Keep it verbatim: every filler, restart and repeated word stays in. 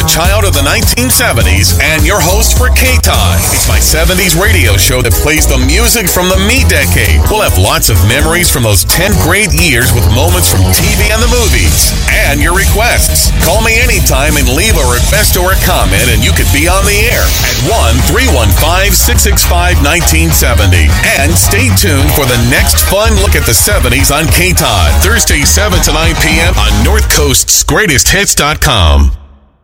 child of the nineteen seventies and your host for K-Todd. It's my seventies radio show that plays the music from the me decade. We'll have lots of memories from those ten great years with moments from T V and the movies. And your requests. Call me anytime and leave a request or a comment and you could be on the air at one three one five, six six five, one nine seven zero. And stay tuned for the next fun look at the seventies on K-Todd. Thursday, seven to nine p.m. on North Coast's Greatest Hits dot com.